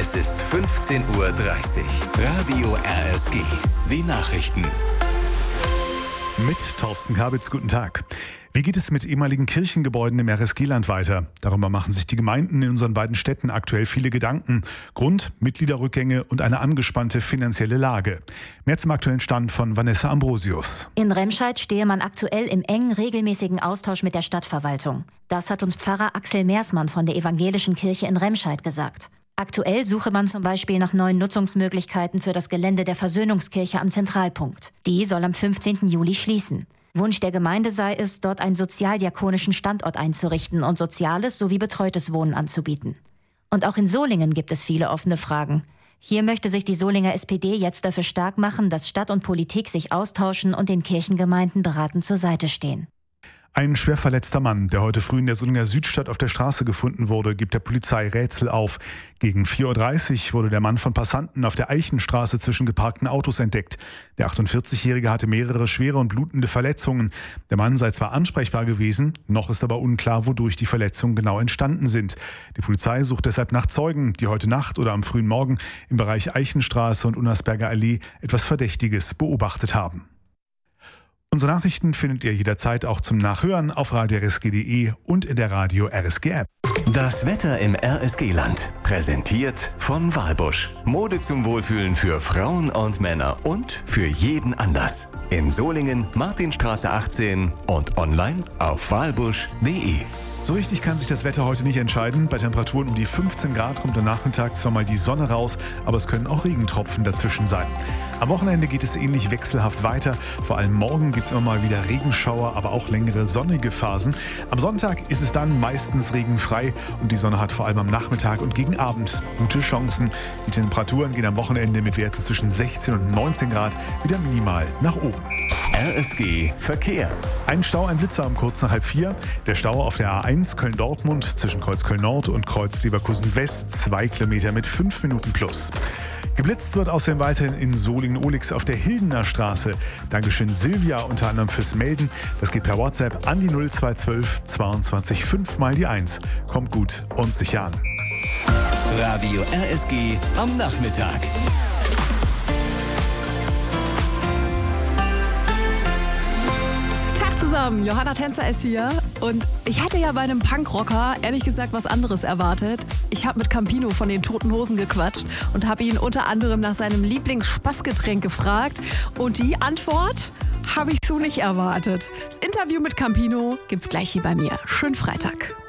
Es ist 15:30 Uhr. Radio RSG. Die Nachrichten. Mit Thorsten Kabitz, guten Tag. Wie geht es mit ehemaligen Kirchengebäuden im RSG-Land weiter? Darüber machen sich die Gemeinden in unseren beiden Städten aktuell viele Gedanken. Grund: Mitgliederrückgänge und eine angespannte finanzielle Lage. Mehr zum aktuellen Stand von Vanessa Ambrosius. In Remscheid stehe man aktuell im engen, regelmäßigen Austausch mit der Stadtverwaltung. Das hat uns Pfarrer Axel Meersmann von der Evangelischen Kirche in Remscheid gesagt. Aktuell suche man zum Beispiel nach neuen Nutzungsmöglichkeiten für das Gelände der Versöhnungskirche am Zentralpunkt. Die soll am 15. Juli schließen. Wunsch der Gemeinde sei es, dort einen sozialdiakonischen Standort einzurichten und soziales sowie betreutes Wohnen anzubieten. Und auch in Solingen gibt es viele offene Fragen. Hier möchte sich die Solinger SPD jetzt dafür stark machen, dass Stadt und Politik sich austauschen und den Kirchengemeinden beratend zur Seite stehen. Ein schwer verletzter Mann, der heute früh in der Solinger Südstadt auf der Straße gefunden wurde, gibt der Polizei Rätsel auf. Gegen 4:30 Uhr wurde der Mann von Passanten auf der Eichenstraße zwischen geparkten Autos entdeckt. Der 48-Jährige hatte mehrere schwere und blutende Verletzungen. Der Mann sei zwar ansprechbar gewesen, noch ist aber unklar, wodurch die Verletzungen genau entstanden sind. Die Polizei sucht deshalb nach Zeugen, die heute Nacht oder am frühen Morgen im Bereich Eichenstraße und Unnersberger Allee etwas Verdächtiges beobachtet haben. Unsere Nachrichten findet ihr jederzeit auch zum Nachhören auf radiorsg.de und in der Radio RSG App. Das Wetter im RSG-Land. Präsentiert von Walbusch. Mode zum Wohlfühlen für Frauen und Männer und für jeden Anlass. In Solingen, Martinstraße 18 und online auf walbusch.de. So richtig kann sich das Wetter heute nicht entscheiden. Bei Temperaturen um die 15 Grad kommt am Nachmittag zwar mal die Sonne raus, aber es können auch Regentropfen dazwischen sein. Am Wochenende geht es ähnlich wechselhaft weiter. Vor allem morgen gibt es immer mal wieder Regenschauer, aber auch längere sonnige Phasen. Am Sonntag ist es dann meistens regenfrei und die Sonne hat vor allem am Nachmittag und gegen Abend gute Chancen. Die Temperaturen gehen am Wochenende mit Werten zwischen 16 und 19 Grad wieder minimal nach oben. RSG Verkehr. Ein Stau, ein Blitzer um kurz nach 3:30. Der Stau auf der A1 Köln-Dortmund zwischen Kreuz Köln-Nord und Kreuz Leverkusen-West, 2 Kilometer mit 5 Minuten plus. Geblitzt wird außerdem weiterhin in Solingen-Olix auf der Hildener Straße. Dankeschön Silvia unter anderem fürs Melden. Das geht per WhatsApp an die 0212 22 5 mal die 1. Kommt gut und sicher an. Radio RSG am Nachmittag. Zusammen, Johanna Tänzer ist hier und ich hatte ja bei einem Punkrocker ehrlich gesagt was anderes erwartet. Ich habe mit Campino von den Toten Hosen gequatscht und habe ihn unter anderem nach seinem Lieblingsspaßgetränk gefragt und die Antwort habe ich so nicht erwartet. Das Interview mit Campino gibt's gleich hier bei mir. Schönen Freitag.